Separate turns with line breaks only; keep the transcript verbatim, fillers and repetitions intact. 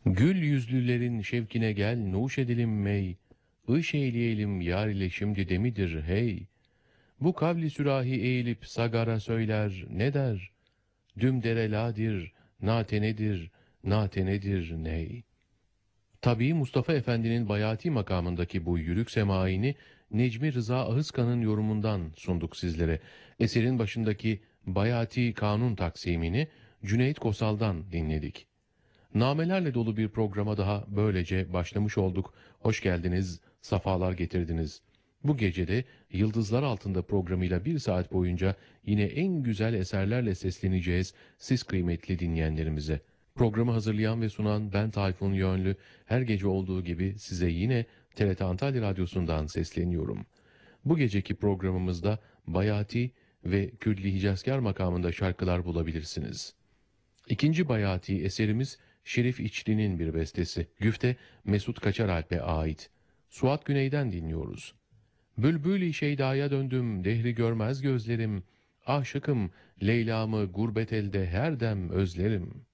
Gül yüzlülerin şevkine gel, nuş edelim mey. Iş eyleyelim yar ile şimdi demidir hey. Bu kavli sürahi eğilip sagara söyler, ne der? Dümdereladir, natenedir, natenedir ney. Tabii Mustafa Efendi'nin Bayati makamındaki bu yürük semaini Necmi Rıza Ahıska'nın yorumundan sunduk sizlere. Eserin başındaki Bayati kanun taksimini Cüneyt Kosal'dan dinledik. Namelerle dolu bir programa daha böylece başlamış olduk. Hoş geldiniz, safalar getirdiniz. Bu gecede Yıldızlar Altında programıyla bir saat boyunca yine en güzel eserlerle sesleneceğiz siz kıymetli dinleyenlerimize. Programı hazırlayan ve sunan ben Tayfun Yönlü, her gece olduğu gibi size yine T R T Antalya Radyosu'ndan sesleniyorum. Bu geceki programımızda Bayati ve Külli Hicazkar makamında şarkılar bulabilirsiniz. İkinci Bayati eserimiz Şerif İçli'nin bir bestesi. Güfte Mesut Kaçaralp'e ait. Suat Güney'den dinliyoruz. Bülbül-i Şeyda'ya döndüm, dehri görmez gözlerim. Aşıkım, Leyla'mı gurbet elde her dem özlerim.